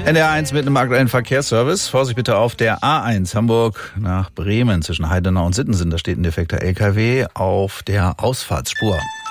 NDR1 mit einem aktuellen Verkehrsservice. Vorsicht bitte auf der A1 Hamburg nach Bremen zwischen Heidenau und Sittensen. Da steht ein defekter LKW auf der Ausfahrtsspur.